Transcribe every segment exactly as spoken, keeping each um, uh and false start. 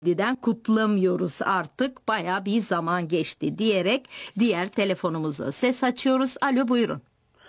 Şimdiden kutlamıyoruz artık baya bir zaman geçti diyerek diğer telefonumuza ses açıyoruz. Alo buyurun.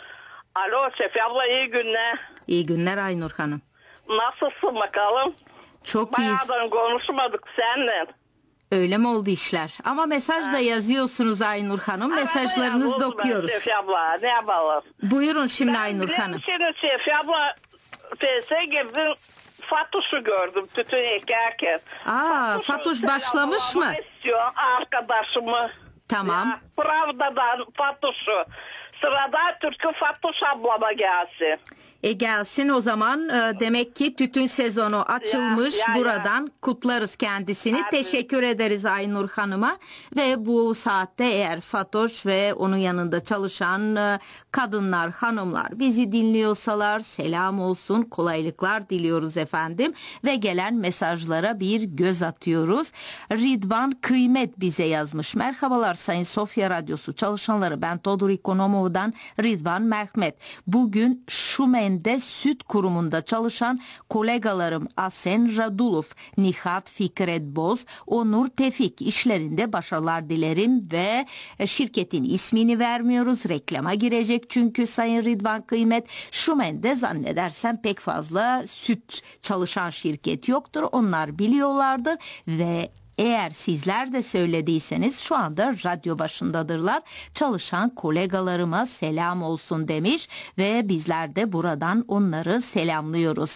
Alo Sefi abla iyi günler. İyi günler Aynur Hanım. Nasılsın bakalım? Çok iyiyiz. Bayağıdır konuşmadık seninle. Öyle mi oldu işler? Ama mesaj da yazıyorsunuz Aynur Hanım. Mesajlarınızı da okuyoruz. Sefi abla ne yapalım? Buyurun şimdi Ben Aynur biliyor Hanım. musun Sefi abla F S girdim. Fatoş'u gördüm tütün ekerken. Aa, Fatoş başlamış mı? İstiyor arkadaşımı. Tamam. Ya, Pravda'dan Fatoş'u. Sırada Türk'ü Fatoş ablama gelsin. E gelsin o zaman. E, demek ki tütün sezonu açılmış. Ya, ya, Buradan ya. kutlarız kendisini. Hadi. Teşekkür ederiz Aynur Hanım'a. Ve bu saatte eğer Fatoş ve onun yanında çalışan e, kadınlar, hanımlar bizi dinliyorsalar selam olsun, kolaylıklar diliyoruz efendim. Ve gelen mesajlara bir göz atıyoruz. Ridvan Kıymet bize yazmış. Merhabalar Sayın Sofya Radyosu çalışanları. Ben Todor Ekonomov'dan Ridvan Mehmet. Bugün Şumen de süt kurumunda çalışan kolegalarım Asen Radulov, Nihat Fikret Boz, Onur Tevfik işlerinde başarılar dilerim ve şirketin ismini vermiyoruz. Reklama girecek çünkü Sayın Ridvan Kıymet. Şumen'de zannedersem pek fazla süt çalışan şirket yoktur. Onlar biliyorlardır ve eğer sizler de söylediyseniz şu anda radyo başındadırlar. Çalışan kolegalarıma selam olsun demiş ve bizler de buradan onları selamlıyoruz.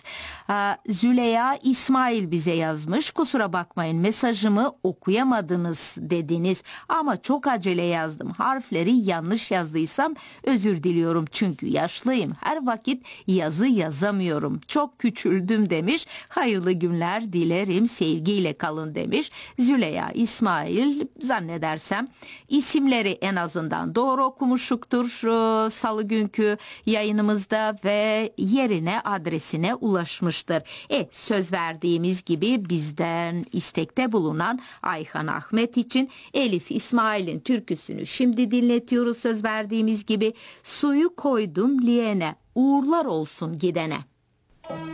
Züleyha İsmail bize yazmış. Kusura bakmayın mesajımı okuyamadınız dediniz ama çok acele yazdım. Harfleri yanlış yazdıysam özür diliyorum çünkü yaşlıyım. Her vakit yazı yazamıyorum. Çok küçüldüm demiş. Hayırlı günler dilerim. Sevgiyle kalın demiş. Züleyha İsmail zannedersem isimleri en azından doğru okumuşuktur şu salı günkü yayınımızda ve yerine adresine ulaşmıştır. E söz verdiğimiz gibi bizden istekte bulunan Ayhan Ahmet için Elif İsmail'in türküsünü şimdi dinletiyoruz söz verdiğimiz gibi. Suyu koydum liyene, uğurlar olsun gidene.